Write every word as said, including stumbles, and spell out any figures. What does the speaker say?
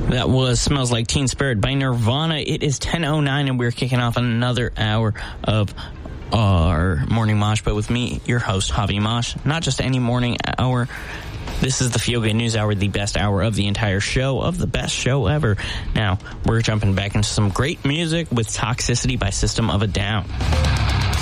That was Smells Like Teen Spirit by Nirvana. It is ten oh nine, and we're kicking off another hour of our morning mosh, but with me, your host, Javi Mosh. Not just any morning hour. This is the Feel Good News Hour, the best hour of the entire show, of the best show ever. Now, we're jumping back into some great music with Toxicity by System of a Down.